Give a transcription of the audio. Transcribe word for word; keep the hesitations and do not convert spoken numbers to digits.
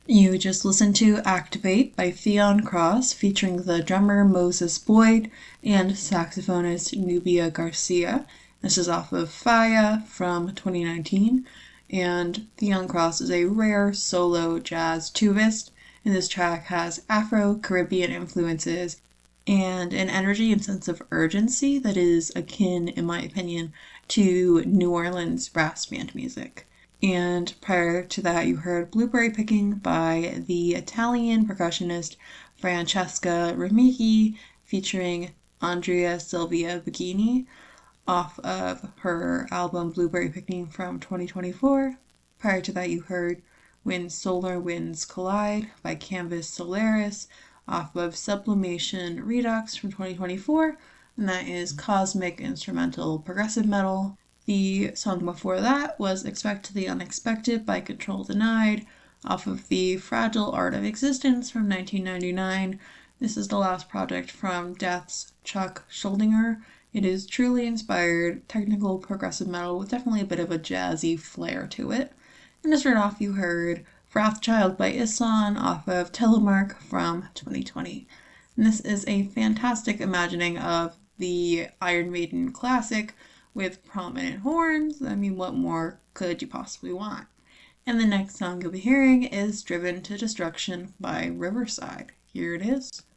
You just listened to Activate by Theon Cross, featuring the drummer Moses Boyd and saxophonist Nubia Garcia. This is off of Faya from twenty nineteen, and Theon Cross is a rare solo jazz tubist, and this track has Afro-Caribbean influences and an energy and sense of urgency that is akin, in my opinion, to New Orleans brass band music. And prior to that, you heard Blueberry Picking by the Italian percussionist Francesca Remighi, featuring Andrea Silvia Bugini, off of her album Blueberry Picking from twenty twenty-four. Prior to that, you heard When Solar Winds Collide by Canvas Solaris, off of Sublimation Redux from twenty twenty-four, and that is cosmic instrumental progressive metal. The song before that was Expect the Unexpected by Control Denied, off of the Fragile Art of Existence from nineteen ninety-nine. This is the last project from Death's Chuck Schuldiner. It is truly inspired technical progressive metal with definitely a bit of a jazzy flair to it. And to start off, you heard Wrathchild by Ihsahn off of Telemark from twenty twenty. And this is a fantastic imagining of the Iron Maiden classic with prominent horns. I mean, what more could you possibly want? And the next song you'll be hearing is Driven to Destruction by Riverside. Here it is.